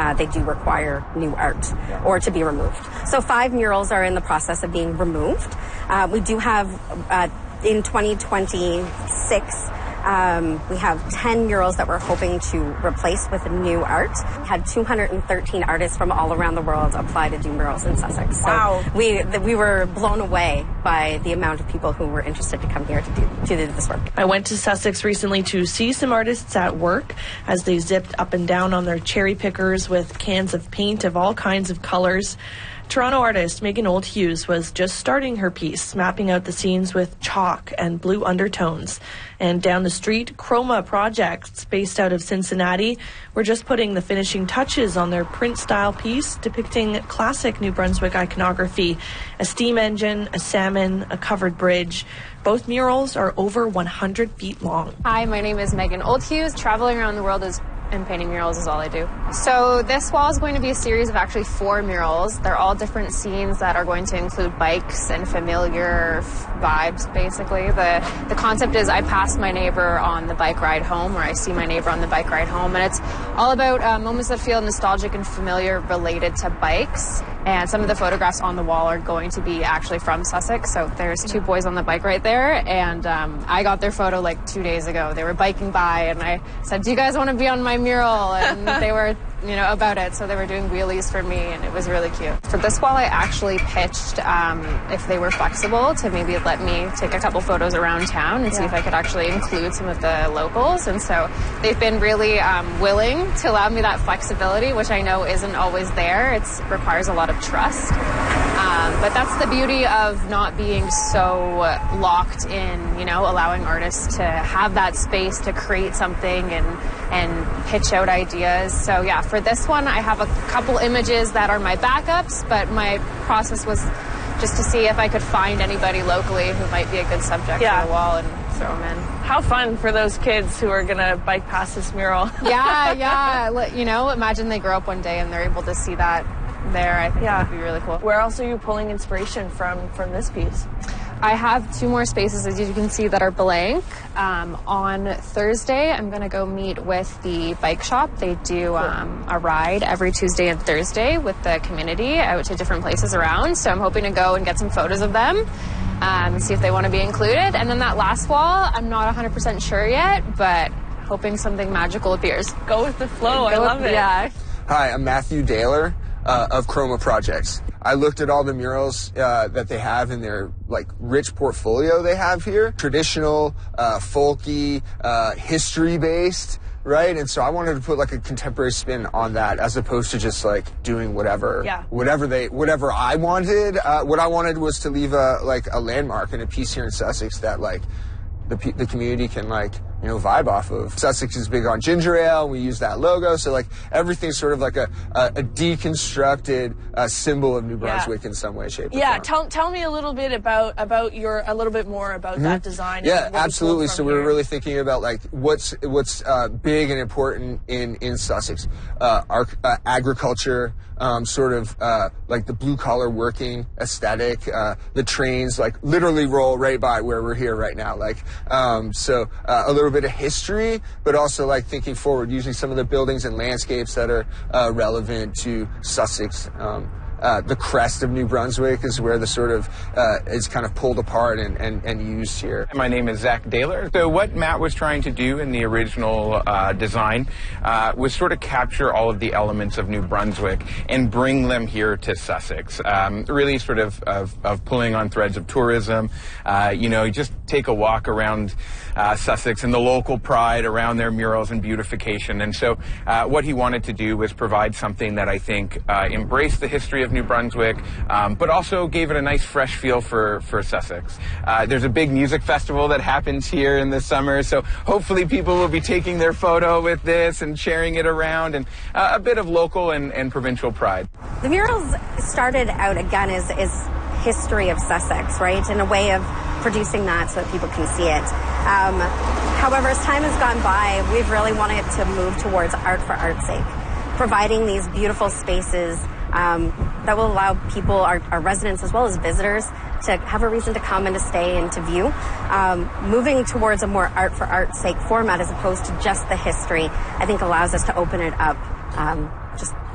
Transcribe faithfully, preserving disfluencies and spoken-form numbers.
uh, they do require new art or to be removed. So five murals are in the process of being removed. Uh, we do have, uh, in twenty twenty-six, Um, we have ten murals that we're hoping to replace with new art. We had two hundred thirteen artists from all around the world apply to do murals in Sussex. So wow. we we were blown away by the amount of people who were interested to come here to do, to do this work. I went to Sussex recently to see some artists at work as they zipped up and down on their cherry pickers with cans of paint of all kinds of colors. Toronto artist Megan Oldhughes was just starting her piece, mapping out the scenes with chalk and blue undertones. And down the street, Chroma Projects, based out of Cincinnati, were just putting the finishing touches on their print-style piece depicting classic New Brunswick iconography, a steam engine, a salmon, a covered bridge. Both murals are over one hundred feet long. Hi, my name is Megan Oldhughes. Traveling around the world is and painting murals is all I do. So this wall is going to be a series of actually four murals. They're all different scenes that are going to include bikes and familiar vibes, basically. The the concept is I pass my neighbor on the bike ride home, or I see my neighbor on the bike ride home, and it's all about uh, moments that feel nostalgic and familiar related to bikes. And some of the photographs on the wall are going to be actually from Sussex. So there's two boys on the bike right there, and um, I got their photo like two days ago. They were biking by, and I said, "Do you guys want to be on my mural?" And they were, you know, about it. So they were doing wheelies for me, and it was really cute. For this wall, I actually pitched um, if they were flexible to maybe let me take a couple photos around town and yeah. see if I could actually include some of the locals. And so they've been really um, willing to allow me that flexibility, which I know isn't always there. It requires a lot of trust. Um, but that's the beauty of not being so locked in, you know, allowing artists to have that space to create something and and pitch out ideas. So yeah, for this one, I have a couple images that are my backups, but my process was just to see if I could find anybody locally who might be a good subject yeah. for the wall and throw them in. How fun for those kids who are going to bike past this mural. yeah, yeah. You know, imagine they grow up one day and they're able to see that there. I think yeah. that would be really cool. Where else are you pulling inspiration from from this piece? I have two more spaces, as you can see, that are blank. Um, on Thursday, I'm going to go meet with the bike shop. They do um, a ride every Tuesday and Thursday with the community out to different places around. So I'm hoping to go and get some photos of them um, and see if they want to be included. And then that last wall, I'm not one hundred percent sure yet, but hoping something magical appears. Go with the flow. I Go love with, it. Yeah. Hi, I'm Matthew Daler uh, of Chroma Projects. I looked at all the murals uh, that they have in their like rich portfolio they have here. Traditional, uh, folky, uh, history-based, right? And so I wanted to put like a contemporary spin on that as opposed to just like doing whatever, yeah. whatever they, whatever I wanted. Uh, what I wanted was to leave a like a landmark and a piece here in Sussex that like the the community can like, you know, vibe off of. Sussex is big on ginger ale, and we use that logo, so like everything's sort of like a a, a deconstructed uh, symbol of New Brunswick yeah. in some way, shape, or yeah, form. tell tell me a little bit about about your a little bit more about mm-hmm. that design. Yeah, absolutely. So we here. were really thinking about like what's what's uh, big and important in in Sussex, uh, our, uh, agriculture. Um, sort of uh, like the blue collar working aesthetic. Uh, the trains like literally roll right by where we're here right now. Like um, so, uh, a little bit of history, but also like thinking forward, using some of the buildings and landscapes that are uh, relevant to Sussex. Um, Uh, the crest of New Brunswick is where the sort of uh, is kind of pulled apart and, and, and used here. My name is Zach Daler. So what Matt was trying to do in the original uh, design uh, was sort of capture all of the elements of New Brunswick and bring them here to Sussex. Um, really sort of, of, of pulling on threads of tourism. Uh, you know, you just take a walk around uh, Sussex and the local pride around their murals and beautification. And so uh, what he wanted to do was provide something that I think uh, embraced the history of New Brunswick, um, but also gave it a nice fresh feel for, for Sussex. Uh, there's a big music festival that happens here in the summer, so hopefully people will be taking their photo with this and sharing it around, and uh, a bit of local and, and provincial pride. The murals started out again as, as history of Sussex, right? In a way of producing that so that people can see it. Um, however, as time has gone by, we've really wanted to move towards art for art's sake, providing these beautiful spaces Um, that will allow people, our, our residents as well as visitors, to have a reason to come and to stay and to view. Um, moving towards a more art for art's sake format as opposed to just the history, I think allows us to open it up um, just